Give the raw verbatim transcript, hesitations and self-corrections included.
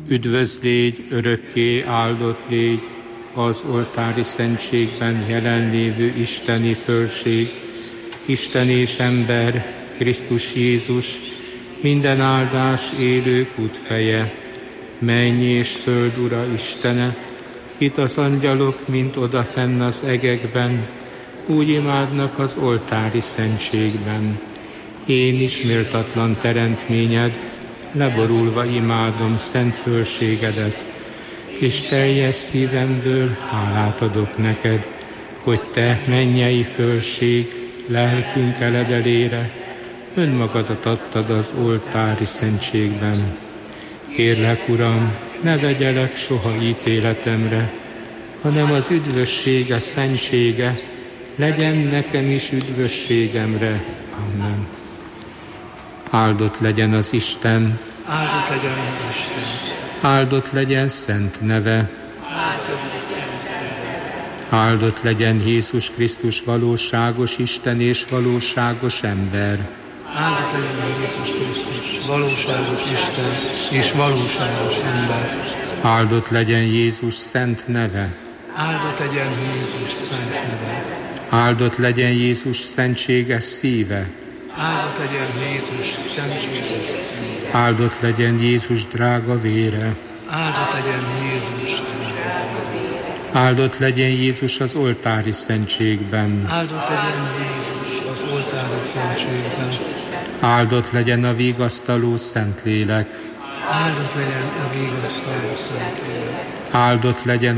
Üdvözl légy, örökké áldott légy, az oltári szentségben jelenlévő isteni fölség, Isten és ember, Krisztus Jézus, minden áldás élők útfeje, menny és föld ura Istene, itt az angyalok, mint odafenn az egekben, úgy imádnak az oltári szentségben. Én is méltatlan teremtményed, leborulva imádom szent fölségedet, és teljes szívemből hálát adok neked, hogy te, mennyei fölség, lelkünk eledelére önmagadat adtad az oltári szentségben. Kérlek, Uram, ne vegyelek soha ítéletemre, hanem az üdvössége, szentsége legyen nekem is üdvösségemre. Amen. Áldott legyen az Isten, áldott legyen az Isten, áldott legyen szent neve, áldott legyen Jézus Krisztus valóságos Isten és valóságos ember. Áldott legyen Jézus Krisztus, valóságos Isten és valóságos ember. Áldott legyen Jézus szent neve. Áldott legyen Jézus szent neve. Áldott legyen Jézus szentséges szíve. Áldott legyen Jézus szentséges szíve. Áldott legyen Jézus drága vére. Áldott legyen Jézus drága vére. Áldott legyen Jézus az oltári szentségben. Áldott legyen Jézus az oltári szentségben. Áldott legyen a vigasztaló Szentlélek. Áldott legyen a vigasztaló Szentlélek. Áldott legyen